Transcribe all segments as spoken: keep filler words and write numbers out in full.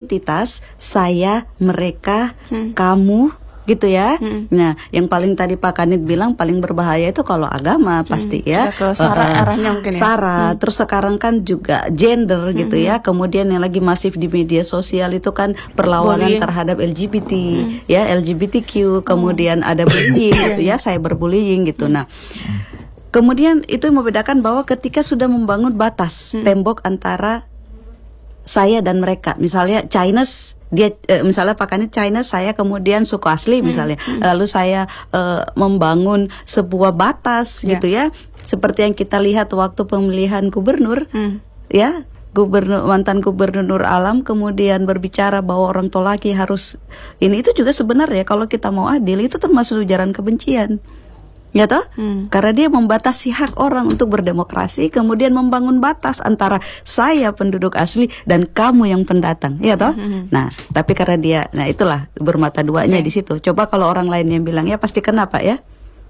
entitas saya, mereka, hmm. kamu, gitu ya. Hmm. Nah, yang paling tadi Pak Kanit bilang paling berbahaya itu kalau agama pasti hmm. ya. Ke sara uh, arahnya mungkin ya. Sara, hmm. terus sekarang kan juga gender gitu hmm. ya. Kemudian yang lagi masif di media sosial itu kan perlawanan bullying terhadap L G B T, hmm. ya L G B T Q, kemudian hmm. ada bullying gitu ya, cyberbullying gitu. Hmm. Nah, kemudian itu membedakan bahwa ketika sudah membangun batas hmm. tembok antara saya dan mereka, misalnya Chinese dia eh, misalnya Pak Kanit China, saya kemudian suku asli misalnya, hmm, hmm. lalu saya eh, membangun sebuah batas yeah. gitu ya, seperti yang kita lihat waktu pemilihan gubernur, hmm. ya gubernur mantan gubernur Nur Alam kemudian berbicara bahwa orang Tolaki harus ini, itu juga sebenarnya kalau kita mau adil itu termasuk ujaran kebencian. Ya toh? Hmm. Karena dia membatasi hak orang untuk berdemokrasi, kemudian membangun batas antara saya penduduk asli dan kamu yang pendatang. Ya toh? Hmm. Nah, tapi karena dia, nah itulah bermata duanya okay. di situ. Coba kalau orang lain yang bilang ya pasti kenapa ya?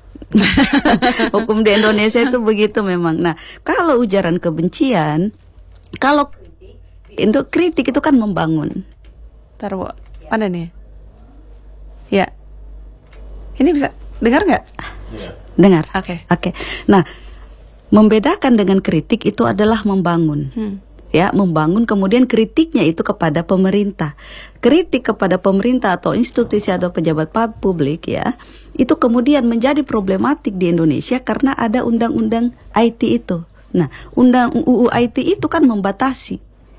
Hukum di Indonesia itu begitu memang. Nah, kalau ujaran kebencian, kalau kritik, kritik itu kan membangun. Taruh mana nih? Ya, ini bisa dengar nggak? Yeah. Dengar. Oke. Okay. Oke. Okay. Nah, membedakan dengan kritik itu adalah membangun. Hmm. Ya, membangun, kemudian kritiknya itu kepada pemerintah. Kritik kepada pemerintah atau institusi atau pejabat publik ya, itu kemudian menjadi problematik di Indonesia karena ada undang-undang I T itu. Nah, undang U U I T itu kan membatasi.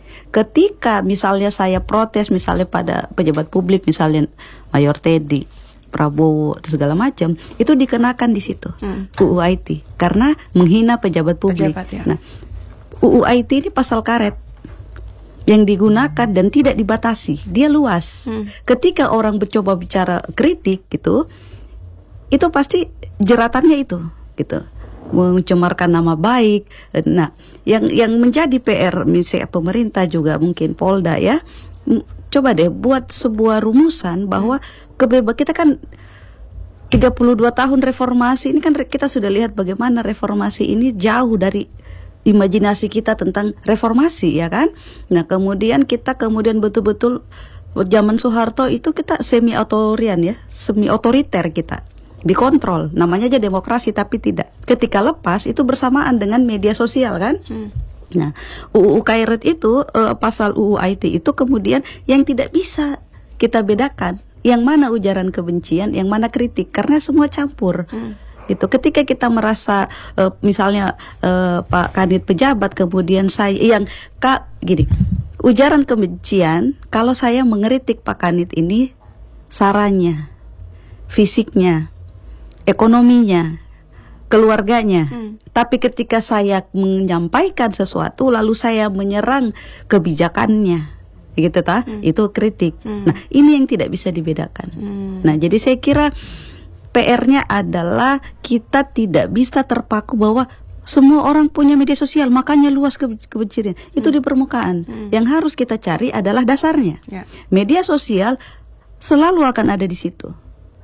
Ketika misalnya saya protes misalnya pada pejabat publik, misalnya Mayor Teddy, Prabowo, segala macam, itu dikenakan di situ hmm. U U I T karena menghina pejabat publik. Pejabat, ya. Nah, U U I T ini pasal karet yang digunakan dan tidak dibatasi, dia luas. Hmm. Ketika orang mencoba bicara kritik gitu, itu pasti jeratannya itu, gitu, mencemarkan nama baik. Nah, yang yang menjadi P R misalnya pemerintah juga mungkin Polda ya, coba deh buat sebuah rumusan bahwa kebebasan kita kan tiga puluh dua tahun reformasi ini kan kita sudah lihat bagaimana reformasi ini jauh dari imajinasi kita tentang reformasi ya kan. Nah, kemudian kita kemudian betul-betul zaman Soeharto itu kita semi otorian ya, semi otoriter kita. Dikontrol, namanya aja demokrasi tapi tidak. Ketika lepas itu bersamaan dengan media sosial kan. Hmm. Nah, U U Kairet itu uh, pasal U U I T itu kemudian yang tidak bisa kita bedakan yang mana ujaran kebencian, yang mana kritik, karena semua campur. Hmm. Gitu. Ketika kita merasa uh, misalnya uh, Pak Kanit pejabat, kemudian saya yang kak gini, ujaran kebencian kalau saya mengeritik Pak Kanit ini saranya, fisiknya, ekonominya, keluarganya. Hmm. Tapi ketika saya menyampaikan sesuatu lalu saya menyerang kebijakannya, gitu ta, hmm. itu kritik. Hmm. Nah, ini yang tidak bisa dibedakan. Hmm. Nah, jadi saya kira P R-nya adalah kita tidak bisa terpaku bahwa semua orang punya media sosial, makanya luas ke kebencian. Itu hmm. di permukaan. Hmm. Yang harus kita cari adalah dasarnya. Ya. Media sosial selalu akan ada di situ.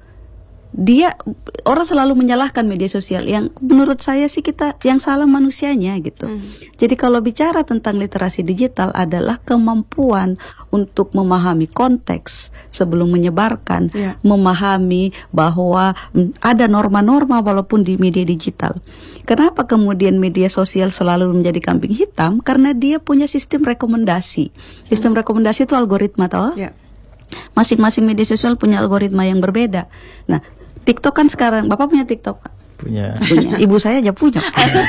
Dia orang selalu menyalahkan media sosial, yang menurut saya sih kita yang salah manusianya gitu. Hmm. Jadi kalau bicara tentang literasi digital adalah kemampuan untuk memahami konteks sebelum menyebarkan, yeah. memahami bahwa ada norma-norma walaupun di media digital. Kenapa kemudian media sosial selalu menjadi kambing hitam? Karena dia punya sistem rekomendasi. Sistem hmm. rekomendasi itu algoritma toh. Yeah. Masing-masing media sosial punya algoritma yang berbeda. Nah, TikTok kan sekarang, Bapak punya TikTok? Punya. Punya. Ibu saya aja punya.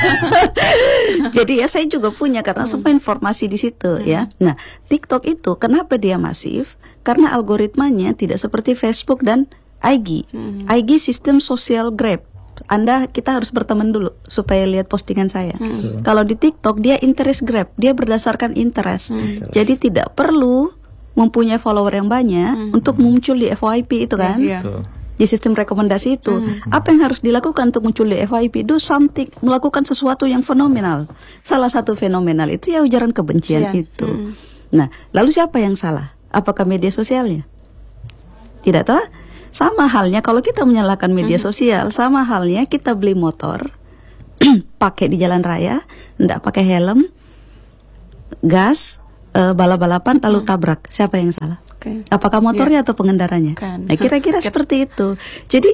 Jadi ya saya juga punya karena hmm. semua informasi di situ hmm. ya. Nah, TikTok itu kenapa dia masif? Karena algoritmanya tidak seperti Facebook dan I G. Hmm. I G sistem sosial grab. Anda kita harus berteman dulu supaya lihat postingan saya. Hmm. Kalau di TikTok dia interest grab, dia berdasarkan interest. Hmm. Jadi tidak perlu mempunyai follower yang banyak hmm. untuk muncul di F Y P itu kan. Yeah, yeah. Di sistem rekomendasi itu, hmm. apa yang harus dilakukan untuk muncul di F Y P? Do something, melakukan sesuatu yang fenomenal. Salah satu fenomenal itu ya ujaran kebencian yeah. itu. Hmm. Nah, lalu siapa yang salah? Apakah media sosialnya? Tidak tahu. Sama halnya kalau kita menyalahkan media hmm. sosial, sama halnya kita beli motor, pakai di jalan raya, tidak pakai helm, gas, uh, balap-balapan lalu hmm. tabrak, siapa yang salah? Okay. Apakah motornya yeah. atau pengendaranya? Kan. Nah, kira-kira seperti itu. Jadi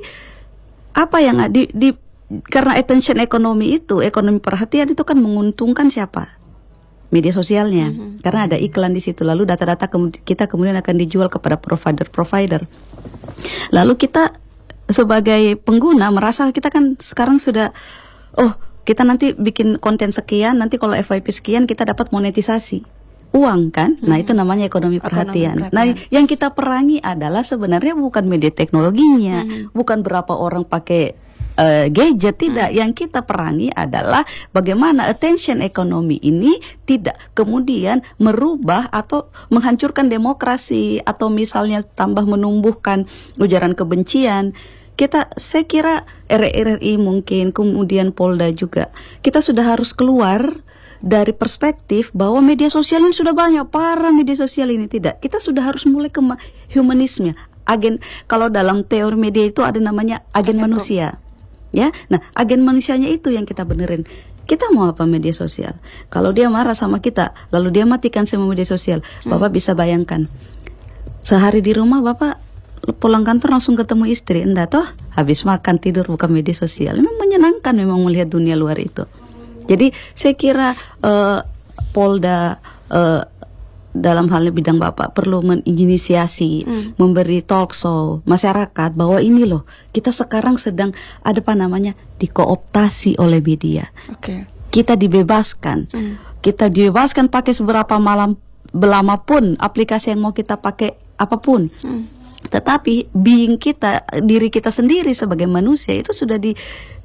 apa yang di, di karena attention ekonomi itu, ekonomi perhatian itu kan menguntungkan siapa? Media sosialnya. Mm-hmm. Karena ada iklan di situ. Lalu data-data kemudi- kita kemudian akan dijual kepada provider-provider. Lalu kita sebagai pengguna merasa kita kan sekarang sudah, oh kita nanti bikin konten sekian, nanti kalau F Y P sekian kita dapat monetisasi. Uang kan, nah itu namanya ekonomi perhatian. ekonomi perhatian. Nah yang kita perangi adalah sebenarnya bukan media teknologinya, hmm. bukan berapa orang pakai uh, gadget, tidak. Hmm. Yang kita perangi adalah bagaimana attention ekonomi ini tidak kemudian merubah atau menghancurkan demokrasi atau misalnya tambah menumbuhkan ujaran kebencian. Kita, saya kira R R I mungkin, kemudian Polda juga, kita sudah harus keluar dari perspektif bahwa media sosial ini sudah banyak, para media sosial ini tidak. Kita sudah harus mulai ke humanisme. Agen, kalau dalam teori media itu ada namanya agen Agen manusia. Pro. Ya, nah agen manusianya itu yang kita benerin. Kita mau apa media sosial? Kalau dia marah sama kita, lalu dia matikan semua media sosial. Bapak hmm. bisa bayangkan, sehari di rumah Bapak pulang kantor langsung ketemu istri, enggak toh? Habis makan tidur buka media sosial. Memang menyenangkan memang melihat dunia luar itu. Jadi saya kira uh, Polda uh, dalam hal bidang Bapak perlu menginisiasi, hmm. memberi talk show masyarakat bahwa ini loh, kita sekarang sedang ada apa namanya dikooptasi oleh media. Okay. Kita dibebaskan, hmm. kita dibebaskan pakai seberapa malam lama pun aplikasi yang mau kita pakai apapun. Hmm. Tetapi being kita, diri kita sendiri sebagai manusia itu sudah di,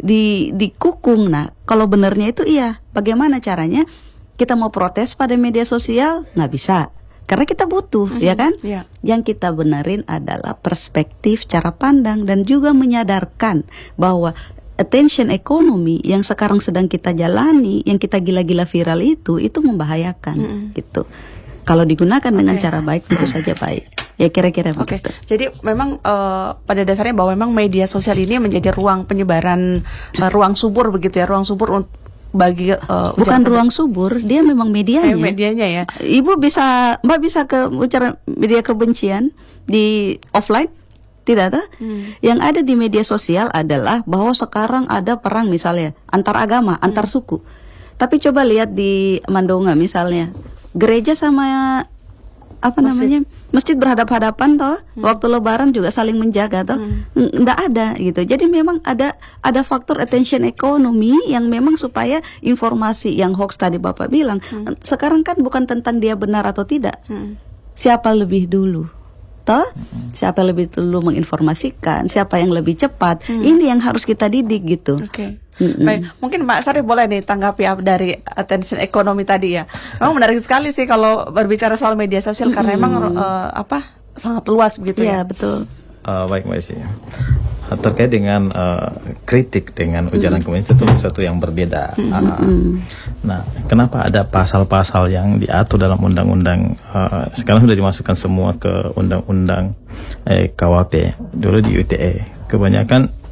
di dikukung. Nah, kalau benarnya itu iya. Bagaimana caranya? Kita mau protes pada media sosial nggak bisa, karena kita butuh, mm-hmm. ya kan? Yeah. Yang kita benerin adalah perspektif, cara pandang, dan juga menyadarkan bahwa attention ekonomi yang sekarang sedang kita jalani, yang kita gila-gila viral itu, itu membahayakan, mm-hmm. gitu. Kalau digunakan okay. dengan cara baik tentu saja baik. Ya kira-kira begitu. Okay. Jadi memang uh, pada dasarnya bahwa memang media sosial ini menjadi ruang penyebaran uh, ruang subur begitu ya, ruang subur untuk bagi uh, bukan ruang subur, dia memang medianya. Eh, medianya ya. Ibu bisa, Mbak bisa ke ujaran media kebencian di offline? Tidak ada. Hmm. Yang ada di media sosial adalah bahwa sekarang ada perang misalnya antar agama, hmm. antar suku. Tapi coba lihat di Mandonga misalnya, gereja sama apa masjid. namanya masjid berhadap-hadapan toh, hmm. waktu lebaran juga saling menjaga toh, hmm. nggak ada gitu. Jadi memang ada ada faktor attention ekonomi yang memang supaya informasi yang hoax tadi Bapak bilang, hmm. sekarang kan bukan tentang dia benar atau tidak, hmm. siapa lebih dulu toh, hmm. siapa lebih dulu menginformasikan, siapa yang lebih cepat, hmm. ini yang harus kita didik gitu. Okay. Mm-hmm. Baik, mungkin Mbak Sari boleh nih tanggapi dari attention ekonomi tadi ya. Memang menarik sekali sih kalau berbicara soal media sosial, mm-hmm. karena memang uh, apa sangat luas begitu ya. Ya betul. Uh, baik Mbak Isi, uh, terkait dengan uh, kritik dengan ujaran mm-hmm. kebencian itu sesuatu yang berbeda. Mm-hmm. Uh, nah, kenapa ada pasal-pasal yang diatur dalam undang-undang? Uh, sekarang sudah dimasukkan semua ke undang-undang eh, K W P, dulu di U T E. Kebanyakan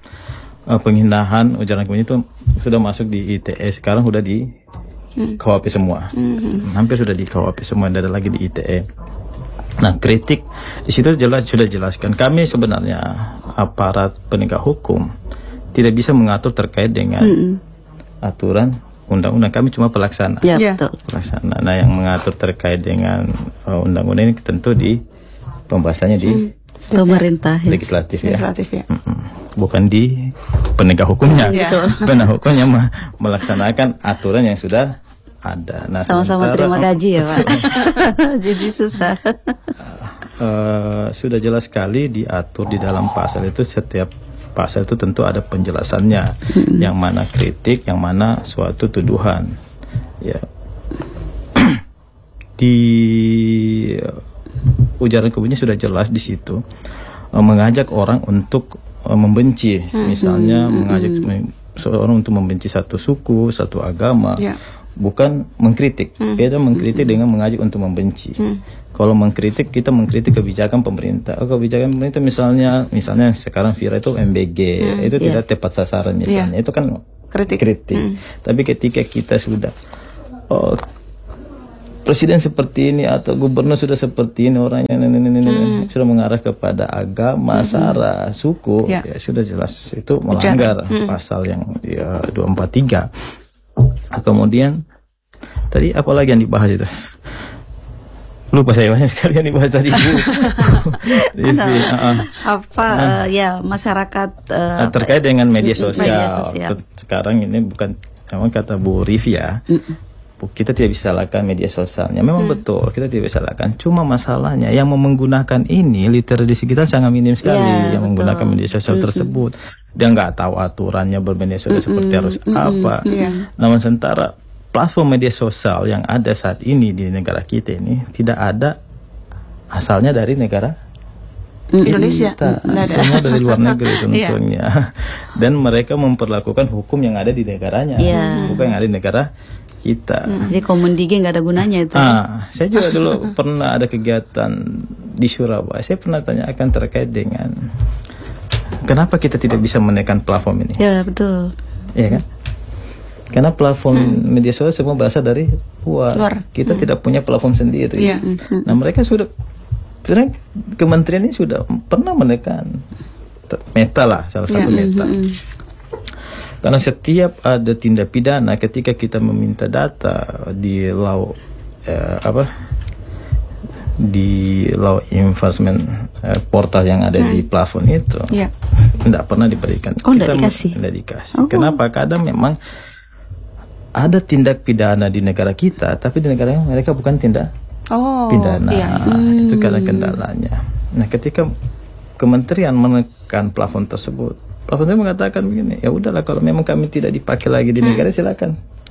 penghinaan ujaran kebencian itu sudah masuk di I T E, sekarang sudah di K W P semua, hmm. hampir sudah di K W P semua, tidak ada lagi di I T E. Nah, kritik di situ jelas sudah jelaskan. Kami sebenarnya aparat penegak hukum tidak bisa mengatur terkait dengan hmm. aturan undang-undang. Kami cuma pelaksana, ya, betul. pelaksana. Nah, yang mengatur terkait dengan uh, undang-undang ini tentu di pembahasannya di hmm. pemerintah, ya. legislatif ya. Legislatif ya. Mm-mm. Bukan di penegak hukumnya. Yeah. Penegak hukumnya me- melaksanakan aturan yang sudah ada. Nah, sama-sama terima gaji ya Pak. Jadi susah. uh, sudah jelas sekali diatur di dalam pasal itu, setiap pasal itu tentu ada penjelasannya, hmm. yang mana kritik, yang mana suatu tuduhan. Ya. Di uh, ujaran kebencian sudah jelas di situ, uh, mengajak orang untuk membenci, hmm, misalnya hmm, mengajak hmm. seorang untuk membenci satu suku, satu agama, yeah. bukan mengkritik. Hmm. Beda mengkritik hmm. dengan mengajak untuk membenci. Hmm. Kalau mengkritik, kita mengkritik kebijakan pemerintah. Oh, kebijakan pemerintah misalnya, misalnya sekarang viral itu M B G, hmm, itu yeah. tidak tepat sasaran misalnya, yeah. itu kan kritik. kritik. Hmm. Tapi ketika kita sudah oh, presiden seperti ini atau gubernur sudah seperti ini, orangnya ini, ini, ini, hmm. sudah mengarah kepada agama, hmm. sara, suku, ya. ya sudah jelas itu melanggar hmm. pasal yang ya, dua empat tiga. Kemudian tadi apa lagi yang dibahas itu? Lupa saya, banyak sekali yang dibahas tadi. Ada, uh, apa uh, uh, ya masyarakat uh, terkait dengan media sosial. media sosial. Sekarang ini bukan, memang kata Bu Rivi ya, mm. kita tidak bisa salahkan media sosialnya. Memang mm. betul kita tidak bisa salahkan. Cuma masalahnya yang menggunakan ini literasi kita sangat minim sekali, yeah, yang betul. menggunakan media sosial mm-hmm. tersebut. Dia nggak tahu aturannya bermedia sosial mm-hmm. seperti harus mm-hmm. apa. Yeah. Namun sementara platform media sosial yang ada saat ini di negara kita ini tidak ada asalnya dari negara Indonesia, kita, semua dari luar negeri tentunya. Dan mereka memperlakukan hukum yang ada di negaranya, yeah. bukan yang ada di negara kita. Hmm. Jadi Komendigi nggak ada gunanya itu. Ah, saya juga dulu pernah ada kegiatan di Surabaya. Saya pernah tanyakan terkait dengan kenapa kita tidak bisa menekan platform ini. Ya betul. Iya kan? Karena platform hmm. media sosial semua berasal dari luar. luar. Kita hmm. tidak punya platform sendiri. Yeah. Hmm. Nah mereka sudah, sebenarnya kementerian ini sudah pernah menekan Meta lah, salah satu yeah. Meta. Hmm. Karena setiap ada tindak pidana ketika kita meminta data di law eh, apa di law enforcement eh, portal yang ada hmm. di platform itu, yeah. tidak pernah diberikan. Oh, tidak dikasih. Tidak dikasih. Oh. Kenapa? Kadang memang ada tindak pidana di negara kita, tapi di negara yang mereka bukan tindak oh, pidana. Iya. Hmm. Itu karena kendalanya. Nah, ketika kementerian menekan plafon tersebut, plafon saya mengatakan begini, ya udahlah kalau memang kami tidak dipakai lagi di negara, hmm. silakan.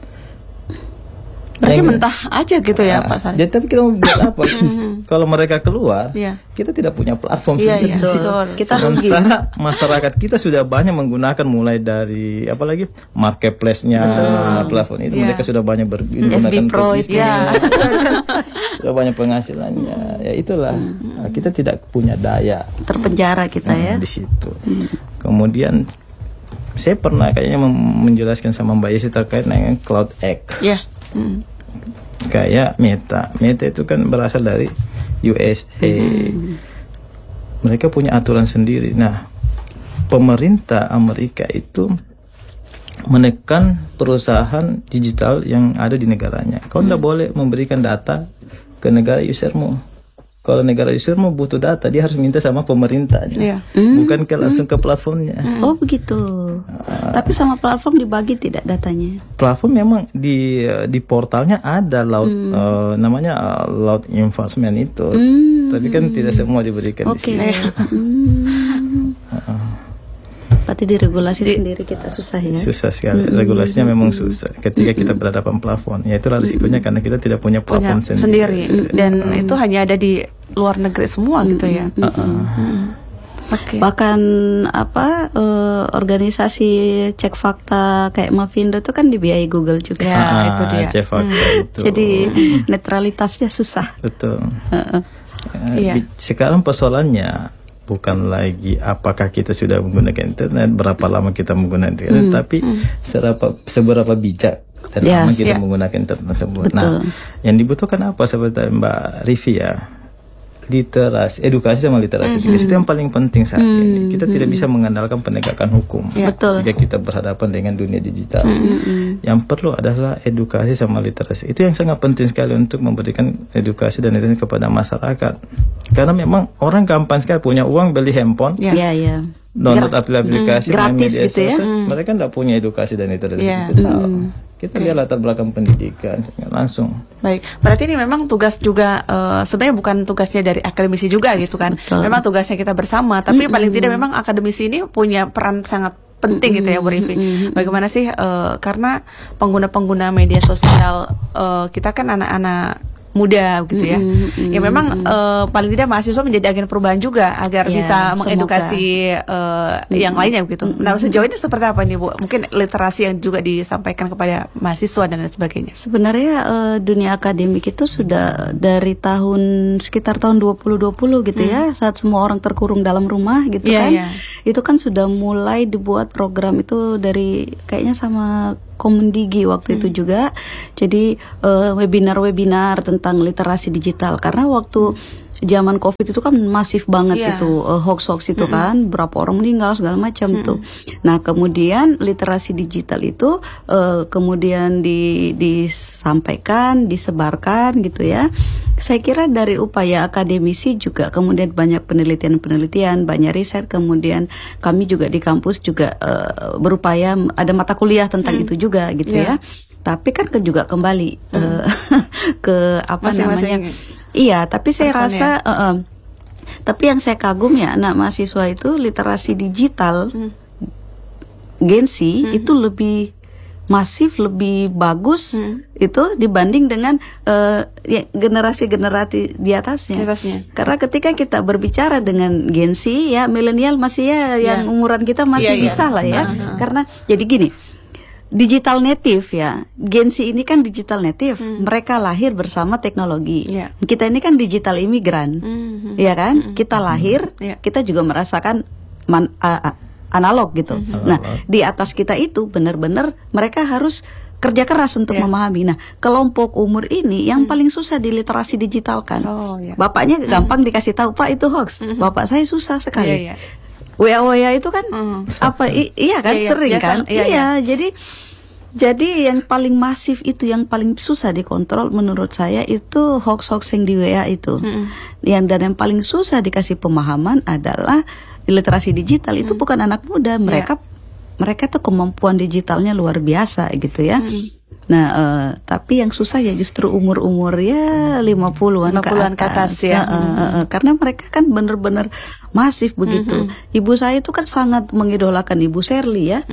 Berarti yang, mentah aja gitu ya, Pak Sari. Ya, tapi kita mau buat apa? Kalau mereka keluar, yeah. kita tidak punya platform yeah, sendiri. Yeah, betul. Kita sementara masyarakat kita sudah banyak menggunakan mulai dari apalagi marketplace-nya, platform itu yeah. mereka sudah banyak menggunakan Pro itu ya. Sudah banyak penghasilannya. Ya itulah. Nah, kita tidak punya daya. Terpenjara kita nah, ya. Di situ. Hmm. Kemudian saya pernah kayaknya menjelaskan sama Mbak Yesi terkait dengan Cloud Act. Yeah. Hmm. Kayak Meta, Meta itu kan berasal dari U S A. Hmm. Mereka punya aturan sendiri. Nah, pemerintah Amerika itu menekan perusahaan digital yang ada di negaranya. Kau tidak hmm. boleh memberikan data ke negara usermu. Kalau negara usermu butuh data, dia harus minta sama pemerintahnya, yeah. bukan ke langsung ke platformnya. Oh begitu. Uh, Tapi sama platform dibagi tidak datanya? Platform memang di di portalnya ada laut hmm. uh, namanya uh, laut enforcement itu. Hmm. Tapi kan tidak semua diberikan okay. di sini. Hmm. uh, Berarti di regulasi di, sendiri kita susah ya? Susah sekali, mm-hmm. regulasinya memang susah. Ketika mm-hmm. kita berhadapan plafon, ya itulah risikonya mm-hmm. karena kita tidak punya plafon punya sendiri. sendiri. Dan mm-hmm. itu hanya ada di luar negeri semua mm-hmm. gitu ya. Mm-hmm. Mm-hmm. Okay. Bahkan apa uh, organisasi cek fakta kayak Mavindo itu kan dibiayai Google juga. Ya, ah, itu dia. Cek fakta hmm. itu. Jadi netralitasnya susah. Betul. Uh-uh. Uh, iya. Sekarang persoalannya bukan lagi apakah kita sudah menggunakan internet, berapa lama kita menggunakan internet, hmm. tapi hmm. seberapa seberapa bijak dan yeah, lama kita yeah. menggunakan internet tersebut. Nah, yang dibutuhkan apa seperti Mbak Rivi ya? Literasi, edukasi sama literasi. Mm-hmm. Itu yang paling penting saat mm-hmm. ini. Kita tidak bisa mengandalkan penegakan hukum yeah. jika kita berhadapan dengan dunia digital. Mm-hmm. Yang perlu adalah edukasi sama literasi. Itu yang sangat penting sekali untuk memberikan edukasi dan literasi kepada masyarakat. Karena memang orang gampang sekali punya uang beli handphone, yeah. Yeah, yeah. download aplikasi, mm, gratis media gitu ya. Mm. Mereka tidak punya edukasi dan literasi. Yeah. Kita, mm. kita lihat latar belakang pendidikan langsung. Baik, berarti ini memang tugas juga uh, sebenarnya bukan tugasnya dari akademisi juga gitu kan. Betul. Memang tugasnya kita bersama, tapi mm-hmm. paling tidak memang akademisi ini punya peran sangat penting mm-hmm. gitu ya Bu Rivi. Mm-hmm. Bagaimana sih uh, karena pengguna-pengguna media sosial uh, kita kan anak-anak muda gitu ya. Mm-hmm. Ya memang mm-hmm. uh, paling tidak mahasiswa menjadi agen perubahan juga agar yeah, bisa mengedukasi uh, mm-hmm. yang lainnya begitu. Mm-hmm. Nah, sejauh ini seperti apa nih Bu? Mungkin literasi yang juga disampaikan kepada mahasiswa dan lain sebagainya. Sebenarnya uh, dunia akademik itu sudah dari tahun sekitar tahun dua ribu dua puluh gitu mm. ya, saat semua orang terkurung dalam rumah gitu yeah, kan. Yeah. Itu kan sudah mulai dibuat program itu dari kayaknya sama Komendigi waktu hmm. itu juga. Jadi uh, webinar-webinar tentang literasi digital, karena waktu hmm. zaman COVID itu kan masif banget yeah. itu uh, hoax-hoax itu mm-hmm. kan, berapa orang meninggal segala macam mm-hmm. tuh. Nah kemudian literasi digital itu uh, kemudian di, disampaikan, disebarkan gitu ya. Saya kira dari upaya akademisi juga, kemudian banyak penelitian-penelitian, banyak riset, kemudian kami juga di kampus juga uh, berupaya ada mata kuliah tentang mm. itu juga gitu yeah. ya. Tapi kan ke, juga kembali mm. uh, ke apa Masing-masing. namanya. Iya, tapi saya Pesannya. rasa, uh, uh, tapi yang saya kagum ya anak mahasiswa itu literasi digital, hmm. Gensi hmm. itu lebih masif, lebih bagus hmm. itu dibanding dengan uh, ya, generasi-generasi di atasnya. di atasnya. Karena ketika kita berbicara dengan Gensi ya, milenial masih ya, ya yang umuran kita masih ya, bisa ya. lah ya, nah, karena jadi gini. Digital native ya, Gensi ini kan digital native, hmm. mereka lahir bersama teknologi. Yeah. Kita ini kan digital imigran, mm-hmm. ya kan? Mm-hmm. Kita lahir, yeah. kita juga merasakan man, uh, uh, analog gitu. Mm-hmm. Nah, di atas kita itu benar-benar mereka harus kerja keras untuk yeah. memahami. Nah, kelompok umur ini yang mm. paling susah diliterasi digitalkan. Oh, yeah. Bapaknya mm. gampang dikasih tahu, Pak itu hoax. Mm-hmm. Bapak saya susah sekali. Yeah, yeah. W A W A itu kan mm. apa i- iya kan iya, sering iya, kan iya, iya. iya jadi jadi yang paling masif itu, yang paling susah dikontrol menurut saya itu hoax-hoax yang di W A itu. Mm. Yang dan yang paling susah dikasih pemahaman adalah literasi digital itu mm. bukan anak muda, mereka yeah. mereka tuh kemampuan digitalnya luar biasa gitu ya. Mm. Nah, uh, tapi yang susah ya justru umur-umur ya lima puluhan ke atas, ke atas ya. Uh, uh, uh, karena mereka kan benar-benar masif begitu. Mm-hmm. Ibu saya itu kan sangat mengidolakan Ibu Sherly ya.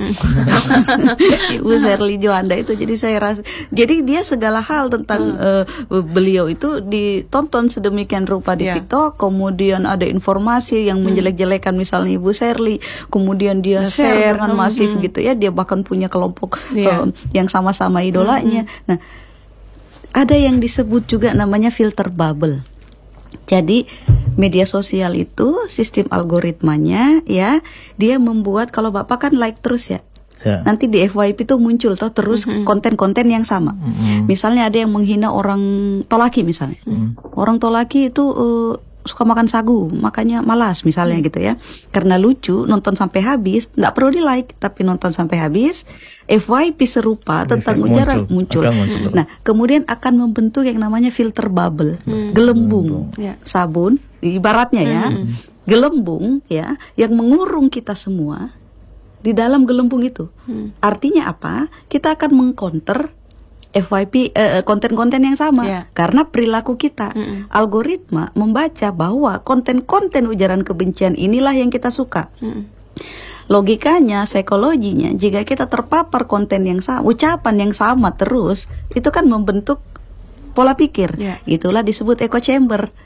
Mm. Ibu Sherly Johanda itu, jadi saya rasa jadi dia segala hal tentang mm. uh, beliau itu ditonton sedemikian rupa di yeah. TikTok, kemudian ada informasi yang mm. menjelek-jelekan misalnya Ibu Sherly, kemudian dia share, share dengan masif mm-hmm. gitu ya. Dia bahkan punya kelompok yeah. uh, yang sama-sama idol Mm-hmm. Nah, ada yang disebut juga namanya filter bubble. Jadi media sosial itu sistem algoritmanya ya, dia membuat kalau Bapak kan like terus ya. Yeah. Nanti di F Y P itu muncul toh terus mm-hmm. konten-konten yang sama. Mm-hmm. Misalnya ada yang menghina orang Tolaki misalnya. Mm-hmm. Orang Tolaki itu uh, suka makan sagu, makanya malas misalnya hmm. gitu ya. Karena lucu, nonton sampai habis, nggak perlu di like, tapi nonton sampai habis, F Y P serupa tentang ujaran muncul. muncul. muncul. Nah, kemudian akan membentuk yang namanya filter bubble, hmm. gelembung, hmm. sabun, ibaratnya ya, hmm. gelembung ya, yang mengurung kita semua di dalam gelembung itu. Hmm. Artinya apa? Kita akan mengcounter F Y P uh, konten-konten yang sama yeah. karena perilaku kita mm-mm. algoritma membaca bahwa konten-konten ujaran kebencian inilah yang kita suka. Mm. Logikanya, psikologinya, jika kita terpapar konten yang sama, ucapan yang sama terus, itu kan membentuk pola pikir. Yeah. Itulah disebut echo chamber.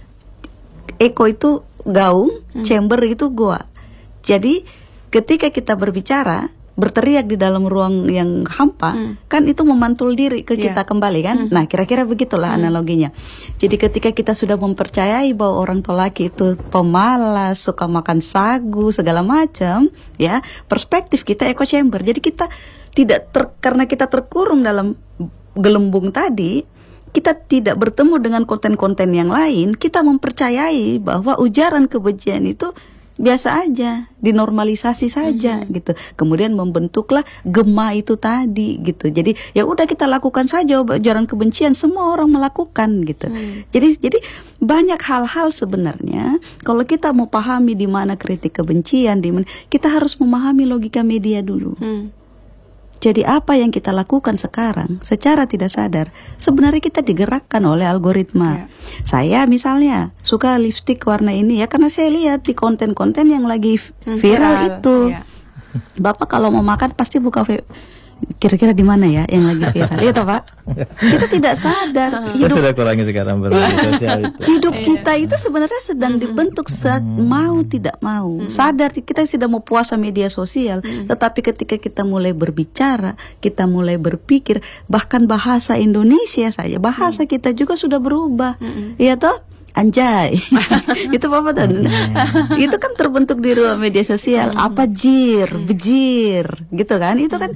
Echo itu gaung, mm. chamber itu goa. Jadi ketika kita berbicara, berteriak di dalam ruang yang hampa, hmm. kan itu memantul diri ke kita yeah. kembali kan. Hmm. Nah, kira-kira begitulah hmm. analoginya. Jadi ketika kita sudah mempercayai bahwa orang Tolaki itu pemalas, suka makan sagu, segala macam, ya, perspektif kita echo chamber. Jadi kita tidak ter, karena kita terkurung dalam gelembung tadi, kita tidak bertemu dengan konten-konten yang lain, kita mempercayai bahwa ujaran kebencian itu biasa aja, dinormalisasi saja mm-hmm. gitu. Kemudian membentuklah gema itu tadi gitu. Jadi ya udah kita lakukan saja ujaran kebencian, semua orang melakukan gitu. Mm. Jadi jadi banyak hal-hal sebenarnya kalau kita mau pahami di mana kritik kebencian, di mana kita harus memahami logika media dulu. Mm. Jadi apa yang kita lakukan sekarang secara tidak sadar sebenarnya kita digerakkan oleh algoritma. Yeah. Saya misalnya suka lipstik warna ini ya karena saya lihat di konten-konten yang lagi viral, viral. itu. Yeah. Bapak kalau mau makan pasti buka vi- kira-kira di mana ya yang lagi viral. Iya toh Pak? Kita tidak sadar. Saya sudah kurangi sekarang bermedia sosial itu. Hidup kita itu sebenarnya sedang dibentuk saat mau tidak mau. Sadar kita tidak mau puasa media sosial, tetapi ketika kita mulai berbicara, kita mulai berpikir, bahkan bahasa Indonesia saja, bahasa kita juga sudah berubah. Iya toh? Anjay. Itu Bapak tahu. Itu kan terbentuk di ruang media sosial. Apa jir, bejir, gitu kan? Itu kan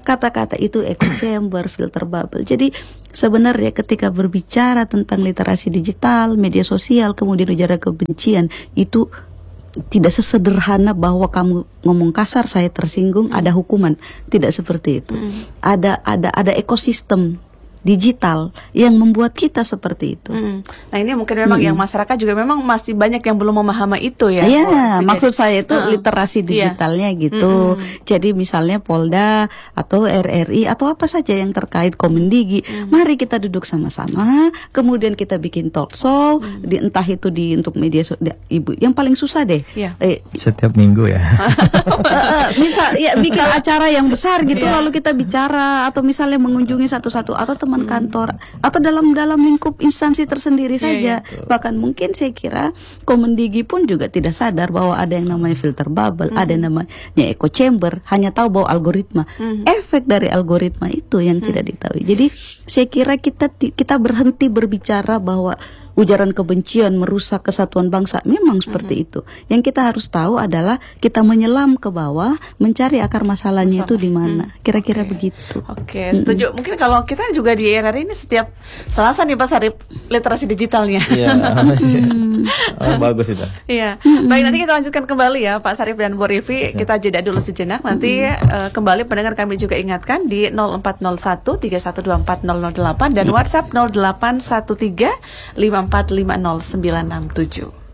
kata-kata itu echo chamber, filter bubble. Jadi sebenarnya ketika berbicara tentang literasi digital, media sosial, kemudian ujaran kebencian, itu tidak sesederhana bahwa kamu ngomong kasar saya tersinggung hmm. ada hukuman. Tidak seperti itu. Hmm. Ada ada ada ekosistem digital yang membuat kita seperti itu. Hmm. Nah ini mungkin memang hmm. yang masyarakat juga memang masih banyak yang belum memahami itu ya. Iya, oh, maksud saya itu uh, literasi digitalnya iya. gitu. Hmm. Jadi misalnya Polda atau R R I atau apa saja yang terkait Kemendikbud, hmm. mari kita duduk sama-sama, kemudian kita bikin talk show, hmm. di, entah itu di untuk media so, di, ibu yang paling susah deh. Yeah. Eh, setiap minggu ya. uh, misal ya bikin acara yang besar gitu, yeah. lalu kita bicara atau misalnya mengunjungi satu-satu atau teman kantor atau dalam dalam lingkup instansi tersendiri saja. Yeah, yeah. Bahkan mungkin saya kira Kemendikbud pun juga tidak sadar bahwa ada yang namanya filter bubble, mm. ada yang namanya echo chamber, hanya tahu bahwa algoritma. Mm. Efek dari algoritma itu yang mm. tidak diketahui. Jadi saya kira kita kita berhenti berbicara bahwa ujaran kebencian merusak kesatuan bangsa. Memang seperti mm-hmm. itu. Yang kita harus tahu adalah kita menyelam ke bawah, mencari akar masalahnya Masalah. itu di mana. Mm. Kira-kira okay. begitu. Oke, okay, setuju. Mm-hmm. Mungkin kalau kita juga di R R I ini setiap Selasa nih Pak Sarip literasi digitalnya. Iya. oh, bagus itu. Iya. Mm-hmm. Baik, nanti kita lanjutkan kembali ya Pak Sarip dan Bu Rivi. Kita jeda dulu sejenak. Nanti mm-hmm. uh, kembali pendengar kami juga ingatkan di nol empat nol satu tiga satu dua empat nol nol delapan dan WhatsApp nol delapan satu tiga lima empat lima nol sembilan enam tujuh.